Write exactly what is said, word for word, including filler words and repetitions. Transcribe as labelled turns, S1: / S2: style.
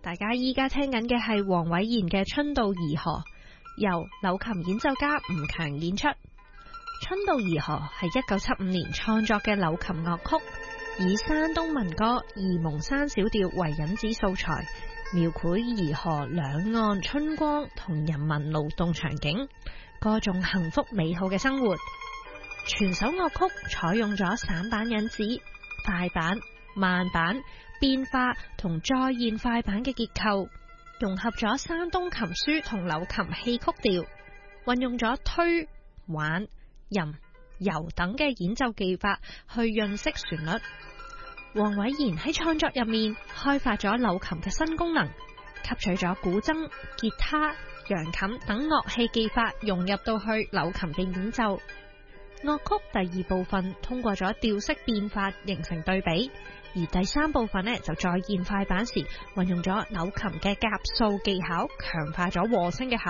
S1: 大家依家聽緊嘅係黃偉賢嘅《春到怡河》，由柳琴演奏家吳強演出。《春到怡河》係一九七五年創作嘅柳琴樂曲，以山東民歌《沂蒙山小調》為引子素材，描繪怡河兩岸春光同人民勞動場景，歌頌幸福美好嘅生活。全首樂曲採用咗散板引子、快板、慢板、變化同再現快板嘅結構，融合咗山東琴書同柳琴戲曲調，運用咗推、挽、吟、游等嘅演奏技法去潤色旋律。黃偉賢喺創作入面開發咗柳琴嘅新功能，吸取咗古箏、吉他、揚琴等樂器技法融入到去柳琴嘅演奏。樂曲第二部分通過咗調式變化形成對比，而第三部分呢就再現快板時運用咗柳琴嘅夾數技巧，強化咗和聲嘅效果。